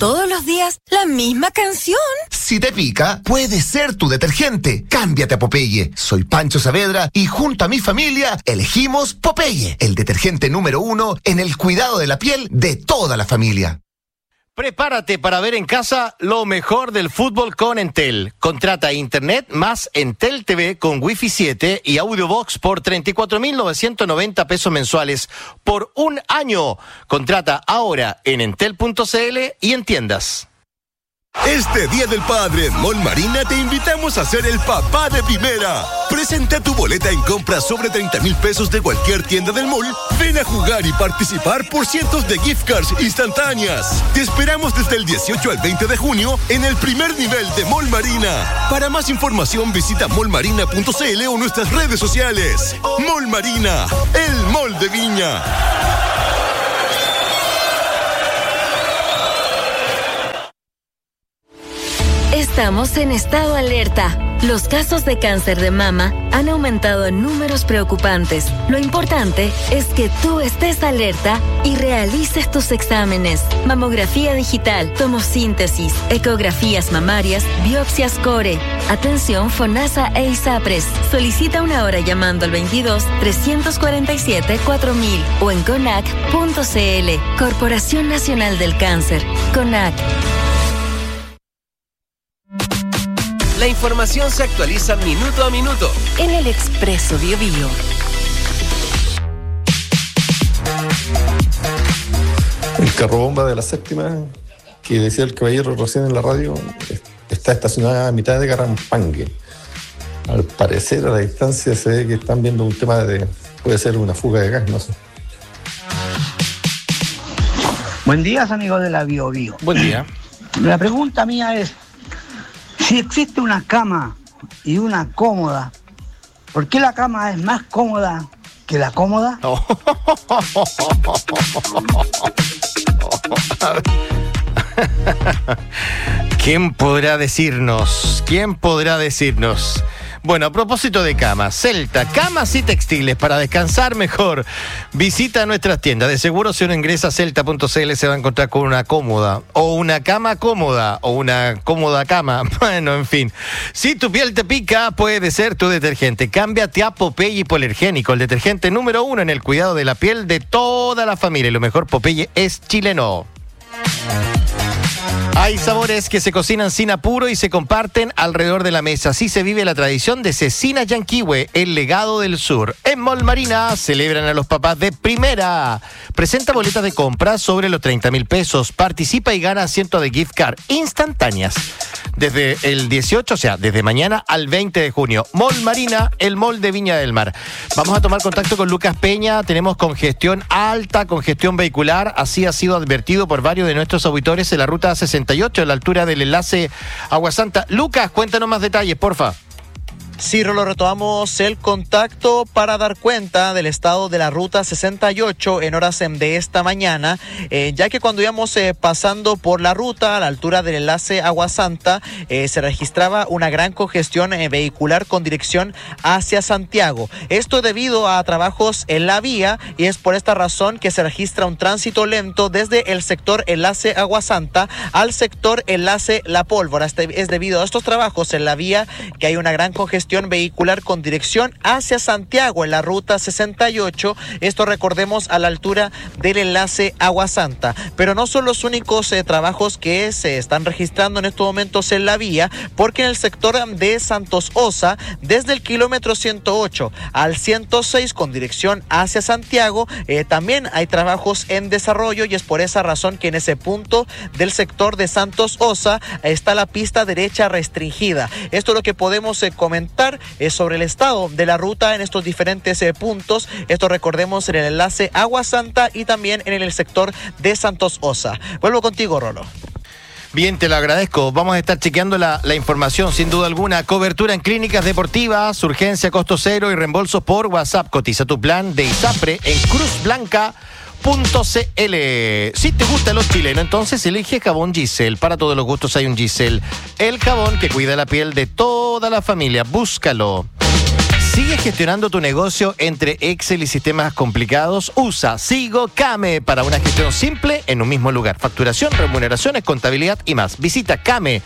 todos los días la misma canción. Si te pica, puede ser tu detergente. Cámbiate a Popeye. Soy Pancho Saavedra y junto a mi familia elegimos Popeye, el detergente número 1 en el cuidado de la piel de toda la familia. Prepárate para ver en casa lo mejor del fútbol con Entel. Contrata Internet más Entel TV con Wi-Fi 7 y Audiobox por 34.990 pesos mensuales por un año. Contrata ahora en entel.cl y en tiendas. Este Día del Padre en Mall Marina te invitamos a ser el papá de primera. Presenta tu boleta en compras sobre 30,000 pesos de cualquier tienda del mall. Ven a jugar y participar por cientos de gift cards instantáneas. Te esperamos desde el 18 al 20 de junio en el primer nivel de Mall Marina. Para más información visita mallmarina.cl o nuestras redes sociales. Mall Marina, el mall de Viña. Estamos en estado alerta. Los casos de cáncer de mama han aumentado en números preocupantes. Lo importante es que tú estés alerta y realices tus exámenes. Mamografía digital, tomosíntesis, ecografías mamarias, biopsias core. Atención FONASA e ISAPRES. Solicita una hora llamando al 22-347-4000 o en CONAC.cl. Corporación Nacional del Cáncer. CONAC. La información se actualiza minuto a minuto En el Expreso BioBio. El carro bomba de la séptima, que decía el caballero recién en la radio, está estacionada a mitad de Garrampangue. Al parecer, a la distancia se ve que están viendo un tema de... puede ser una fuga de gas, no sé. Buen día, amigos de la BioBio. Buen día. La pregunta mía es, si existe una cama y una cómoda, ¿por qué la cama es más cómoda que la cómoda? ¿Quién podrá decirnos? Bueno, a propósito de camas, Celta, camas y textiles para descansar mejor. Visita nuestras tiendas. De seguro, si uno ingresa a celta.cl se va a encontrar con una cómoda, o una cama cómoda, o una cómoda cama. Bueno, en fin. Si tu piel te pica, puede ser tu detergente. Cámbiate a Popeye Hipoalergénico, el detergente número 1 en el cuidado de la piel de toda la familia. Y lo mejor, Popeye es chileno. Hay sabores que se cocinan sin apuro y se comparten alrededor de la mesa. Así se vive la tradición de Cecina Yanquihue, el legado del sur. En Mall Marina celebran a los papás de primera. Presenta boletas de compra sobre los 30,000 pesos. Participa y gana asientos de gift card instantáneas. Desde el 18, o sea, desde mañana al 20 de junio. Mall Marina, el mall de Viña del Mar. Vamos a tomar contacto con Lucas Peña. Tenemos congestión alta, congestión vehicular. Así ha sido advertido por varios de nuestros auditores en la ruta 68, a la altura del enlace Agua Santa. Lucas, cuéntanos más detalles, porfa. Sí, Rolo, retomamos el contacto para dar cuenta del estado de la ruta 68 en horas de esta mañana, ya que cuando íbamos pasando por la ruta a la altura del enlace Agua Santa, se registraba una gran congestión vehicular con dirección hacia Santiago. Esto debido a trabajos en la vía y es por esta razón que se registra un tránsito lento desde el sector enlace Agua Santa al sector enlace La Pólvora. Es debido a estos trabajos en la vía que hay una gran congestión vehicular con dirección hacia Santiago en la ruta 68. Esto, recordemos, a la altura del enlace Agua Santa. Pero no son los únicos trabajos que se están registrando en estos momentos en la vía, porque en el sector de Santos Osa, desde el kilómetro 108 al 106 con dirección hacia Santiago, también hay trabajos en desarrollo y es por esa razón que en ese punto del sector de Santos Osa está la pista derecha restringida. Esto es lo que podemos comentar sobre el estado de la ruta en estos diferentes puntos. Esto, recordemos, en el enlace Agua Santa y también en el sector de Santos Osa. Vuelvo contigo, Rolo. Bien, te lo agradezco. Vamos a estar chequeando la información, sin duda alguna. Cobertura en clínicas deportivas, urgencia, costo cero y reembolsos por WhatsApp. Cotiza tu plan de ISAPRE en cruzblanca.cl. Si te gustan los chilenos, entonces elige jabón Giselle. Para todos los gustos hay un Giselle, el jabón que cuida la piel de toda la familia. Búscalo. ¿Sigues gestionando tu negocio entre Excel y sistemas complicados? Usa Sigo Kame para una gestión simple en un mismo lugar. Facturación, remuneraciones, contabilidad y más. Visita kame.cl.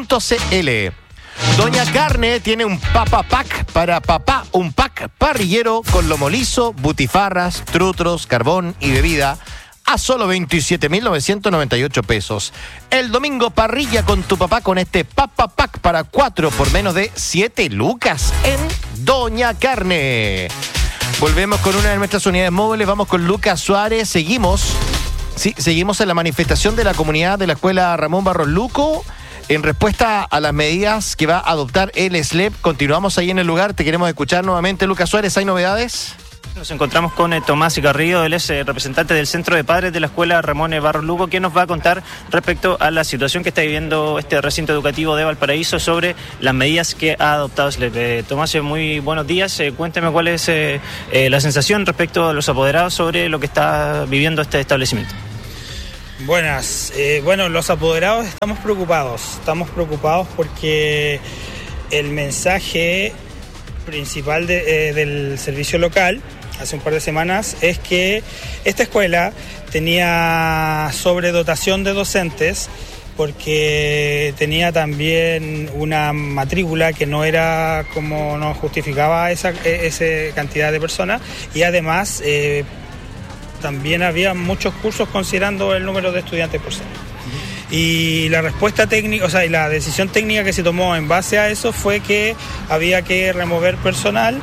Doña Carne tiene un Papa Pack para papá, un pack parrillero con lomo liso, butifarras, trutros, carbón y bebida a solo 27.998 pesos. El domingo parrilla con tu papá con este Papa Pack para 4 por menos de 7 lucas en Doña Carne. Volvemos con una de nuestras unidades móviles, vamos con Lucas Suárez, seguimos en la manifestación de la comunidad de la Escuela Ramón Barros Luco. En respuesta a las medidas que va a adoptar el SLEP, continuamos ahí en el lugar. Te queremos escuchar nuevamente, Lucas Suárez. ¿Hay novedades? Nos encontramos con Tomás Garrido, él es representante del Centro de Padres de la Escuela Ramón Barros Luco, quien nos va a contar respecto a la situación que está viviendo este recinto educativo de Valparaíso sobre las medidas que ha adoptado SLEP. Tomás, muy buenos días. Cuénteme cuál es la sensación respecto a los apoderados sobre lo que está viviendo este establecimiento. Buenas. Los apoderados estamos preocupados porque el mensaje principal del servicio local hace un par de semanas es que esta escuela tenía sobredotación de docentes porque tenía también una matrícula que no era como nos justificaba esa cantidad de personas y además también había muchos cursos considerando el número de estudiantes por semana. Y la respuesta técnica, y la decisión técnica que se tomó en base a eso fue que había que remover personal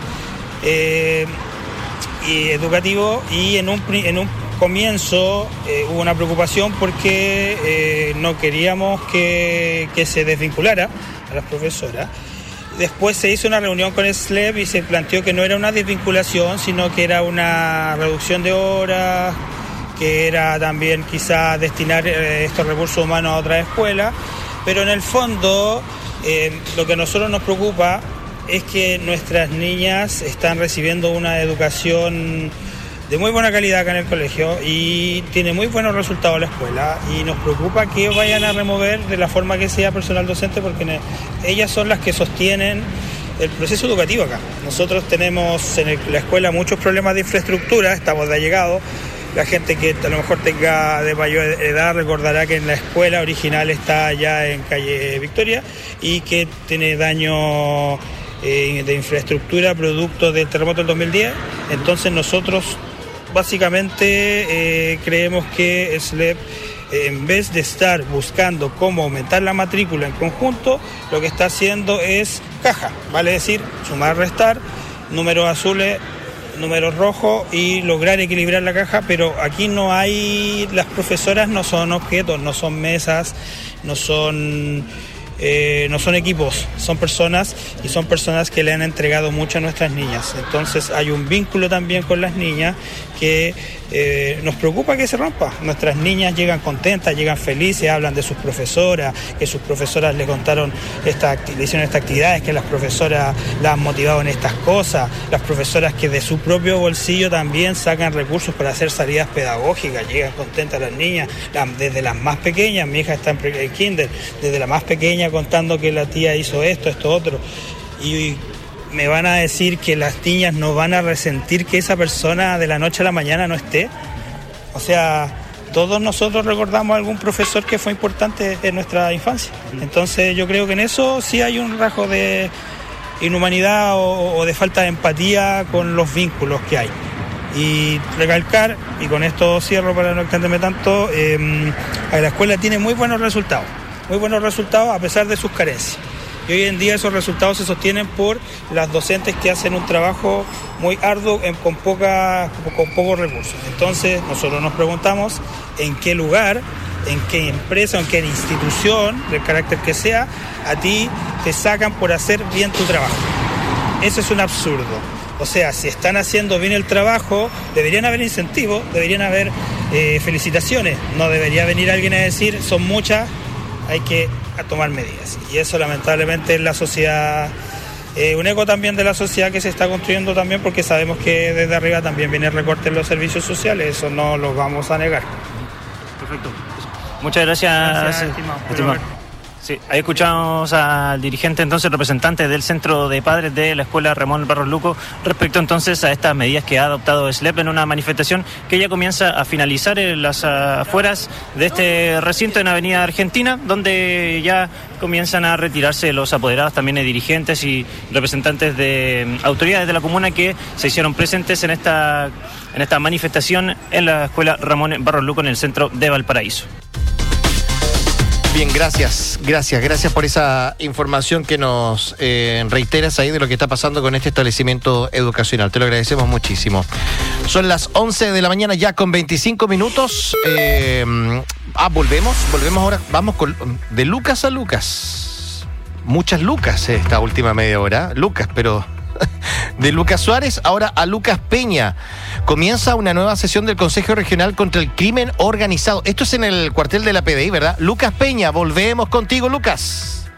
y educativo y en un comienzo hubo una preocupación porque no queríamos que se desvinculara a las profesoras. Después se hizo una reunión con el SLEP y se planteó que no era una desvinculación, sino que era una reducción de horas, que era también quizá destinar estos recursos humanos a otra escuela, pero en el fondo lo que a nosotros nos preocupa es que nuestras niñas están recibiendo una educación de muy buena calidad acá en el colegio y tiene muy buenos resultados la escuela y nos preocupa que vayan a remover de la forma que sea personal docente porque ellas son las que sostienen el proceso educativo acá. Nosotros tenemos en la escuela muchos problemas de infraestructura, estamos de allegado. La gente que a lo mejor tenga de mayor edad recordará que en la escuela original está allá en calle Victoria y que tiene daño de infraestructura producto del terremoto del 2010. Entonces nosotros básicamente creemos que SLEP, en vez de estar buscando cómo aumentar la matrícula en conjunto, lo que está haciendo es caja, vale decir, sumar, restar, números azules, números rojos y lograr equilibrar la caja, pero aquí no hay, las profesoras no son objetos, no son mesas, no son equipos, son personas y son personas que le han entregado mucho a nuestras niñas. Entonces hay un vínculo también con las niñas que nos preocupa que se rompa. Nuestras niñas llegan contentas, llegan felices, hablan de sus profesoras, que sus profesoras le contaron, le hicieron estas actividades, que las profesoras las han motivado en estas cosas, las profesoras que de su propio bolsillo también sacan recursos para hacer salidas pedagógicas, llegan contentas las niñas, desde las más pequeñas, mi hija está en kinder, desde la más pequeña contando que la tía hizo esto, otro, y me van a decir que las niñas no van a resentir que esa persona de la noche a la mañana no esté. O sea, todos nosotros recordamos a algún profesor que fue importante en nuestra infancia. Entonces yo creo que en eso sí hay un rasgo de inhumanidad o de falta de empatía con los vínculos que hay. Y recalcar, y con esto cierro para no extenderme tanto, la escuela tiene muy buenos resultados a pesar de sus carencias. Y hoy en día esos resultados se sostienen por las docentes que hacen un trabajo muy arduo con pocos recursos. Entonces nosotros nos preguntamos en qué lugar, en qué empresa, en qué institución, del carácter que sea, a ti te sacan por hacer bien tu trabajo. Eso es un absurdo. O sea, si están haciendo bien el trabajo, deberían haber incentivos, deberían haber felicitaciones. No debería venir alguien a decir, son muchas, hay que tomar medidas. Y eso lamentablemente es la sociedad, un eco también de la sociedad que se está construyendo también, porque sabemos que desde arriba también viene el recorte en los servicios sociales, eso no lo vamos a negar. Perfecto. Muchas gracias, estimado. Sí, ahí escuchamos al dirigente, entonces representante del Centro de Padres de la Escuela Ramón Barros Luco, respecto entonces a estas medidas que ha adoptado SLEP en una manifestación que ya comienza a finalizar en las afueras de este recinto en Avenida Argentina, donde ya comienzan a retirarse los apoderados, también de dirigentes y representantes de autoridades de la comuna que se hicieron presentes en esta manifestación en la Escuela Ramón Barros Luco en el centro de Valparaíso. Bien, gracias por esa información que nos reiteras ahí de lo que está pasando con este establecimiento educacional. Te lo agradecemos muchísimo. Son las 11 de la mañana ya con 25 minutos. Volvemos ahora. Vamos de Lucas a Lucas. Muchas Lucas esta última media hora. Lucas, pero... De Lucas Suárez ahora a Lucas Peña. Comienza una nueva sesión del Consejo Regional contra el Crimen Organizado. Esto es en el cuartel de la PDI, ¿verdad? Lucas Peña, volvemos contigo, Lucas.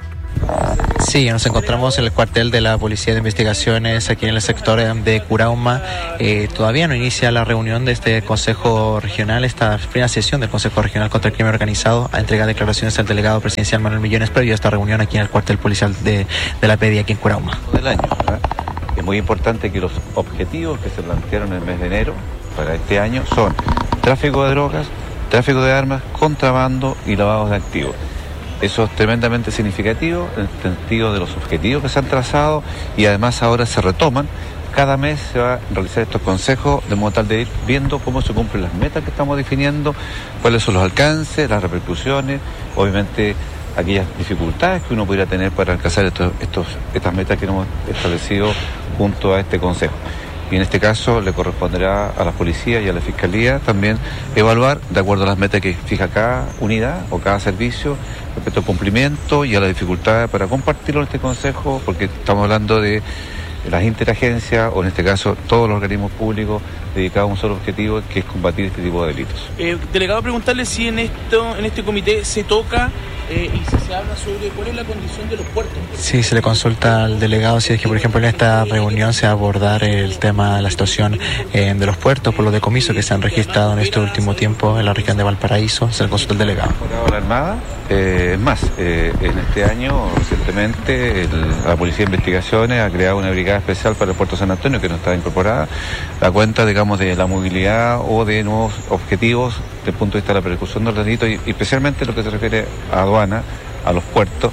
Sí, nos encontramos en el cuartel de la Policía de Investigaciones aquí en el sector de Curauma. Todavía no inicia la reunión de este Consejo Regional, esta primera sesión del Consejo Regional contra el Crimen Organizado, a entregar declaraciones al delegado presidencial Manuel Millones previo a esta reunión aquí en el cuartel policial de la PDI aquí en Curauma. Del año, ¿verdad? Es muy importante que los objetivos que se plantearon en el mes de enero para este año son tráfico de drogas, tráfico de armas, contrabando y lavado de activos. Eso es tremendamente significativo en el sentido de los objetivos que se han trazado y además ahora se retoman. Cada mes se va a realizar estos consejos de modo tal de ir viendo cómo se cumplen las metas que estamos definiendo, cuáles son los alcances, las repercusiones, obviamente aquellas dificultades que uno pudiera tener para alcanzar estas metas que hemos establecido junto a este consejo. Y en este caso le corresponderá a la policía y a la fiscalía también evaluar, de acuerdo a las metas que fija cada unidad o cada servicio, respecto al cumplimiento y a la dificultad para compartirlo en este consejo, porque estamos hablando de las interagencias o en este caso todos los organismos públicos dedicados a un solo objetivo, que es combatir este tipo de delitos. Delegado, preguntarle si en este comité se toca y si se habla sobre cuál es la condición de los puertos. Sí, se le consulta al delegado si es que, por ejemplo, en esta reunión se va a abordar el tema de la situación de los puertos por los decomisos que se han registrado en este último tiempo en la región de Valparaíso. Se le consulta al delegado. La Armada, es más, en este año recientemente la Policía de Investigaciones ha creado una brigada especial para el puerto de San Antonio que no está incorporada, da cuenta, digamos, de la movilidad o de nuevos objetivos desde el punto de vista de la persecución de los delitos y especialmente lo que se refiere a aduana, a los puertos.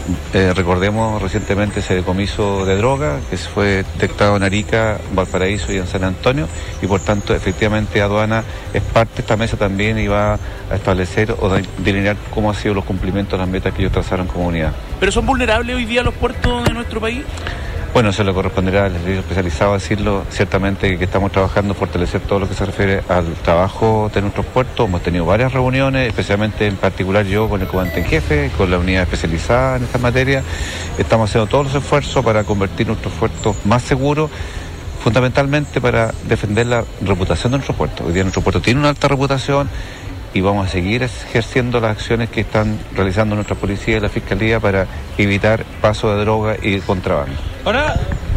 Recordemos recientemente ese decomiso de droga que fue detectado en Arica, Valparaíso y en San Antonio, y por tanto efectivamente aduana es parte de esta mesa también y va a establecer o delinear cómo han sido los cumplimientos de las metas que ellos trazaron como unidad. ¿Pero son vulnerables hoy día los puertos de nuestro país? Bueno, eso le corresponderá al servicio especializado decirlo. Ciertamente que estamos trabajando en fortalecer todo lo que se refiere al trabajo de nuestros puertos. Hemos tenido varias reuniones, especialmente en particular yo con el comandante en jefe, con la unidad especializada en esta materia. Estamos haciendo todos los esfuerzos para convertir nuestros puertos más seguros, fundamentalmente para defender la reputación de nuestros puertos. Hoy día nuestro puerto tiene una alta reputación y vamos a seguir ejerciendo las acciones que están realizando nuestra policía y la fiscalía para evitar paso de droga y contrabando. Ahora,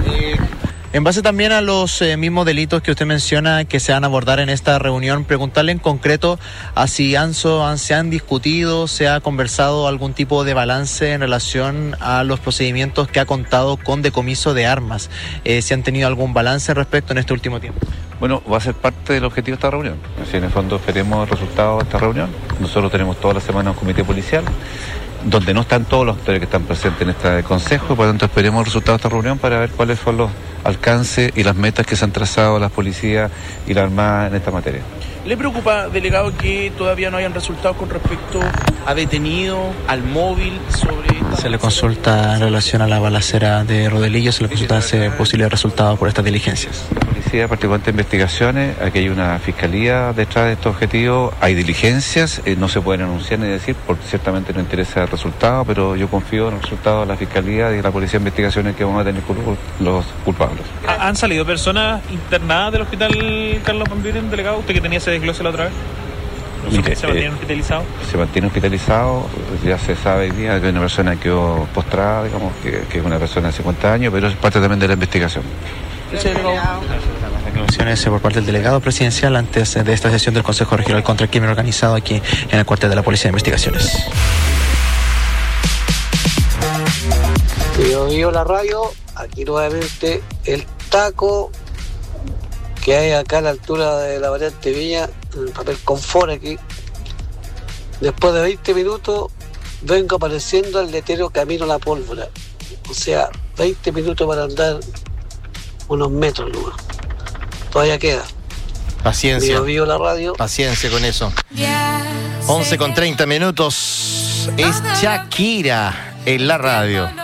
en base también a los mismos delitos que usted menciona que se van a abordar en esta reunión, preguntarle en concreto a si se han discutido, se ha conversado algún tipo de balance en relación a los procedimientos que ha contado con decomiso de armas. ¿Si han tenido algún balance respecto en este último tiempo? Bueno, va a ser parte del objetivo de esta reunión. Así, en el fondo esperemos el resultado de esta reunión. Nosotros tenemos toda la semana un comité policial donde no están todos los actores que están presentes en este consejo, y por lo tanto esperemos el resultado de esta reunión para ver cuáles son los alcances y las metas que se han trazado las policías y la Armada en esta materia. ¿Le preocupa, delegado, que todavía no hayan resultados con respecto a detenido, al móvil sobre esta... Se le consulta en relación a la balacera de Rodelillo, se le consulta ese posible resultado por estas diligencias. La policía, particularmente investigaciones, aquí hay una fiscalía detrás de estos objetivos, hay diligencias, no se pueden anunciar ni decir, porque ciertamente no interesa el resultado, pero yo confío en el resultado de la fiscalía y de la policía de investigaciones que vamos a tener los culpables. ¿Han salido personas internadas del hospital Carlos Van Buren, delegado? ¿Usted que tenía ese desglose la otra vez? Mire, ¿Se mantiene hospitalizado? Se mantiene hospitalizado, ya se sabe hoy día que una persona quedó postrada, digamos, que es una persona de 50 años, pero es parte también de la investigación. Las declaraciones por parte del delegado presidencial antes de esta sesión del Consejo Regional contra el Crimen Organizado aquí en el cuartel de la Policía de Investigaciones. Bio la radio, aquí nuevamente el taco que hay acá a la altura de la variante Viña, el papel confort aquí. Después de 20 minutos vengo apareciendo al letrero Camino a la Pólvora. O sea, 20 minutos para andar unos metros nomás. Todavía queda. Paciencia. Bio la radio. Paciencia con eso. 11 con 30 minutos. Es Shakira en la radio.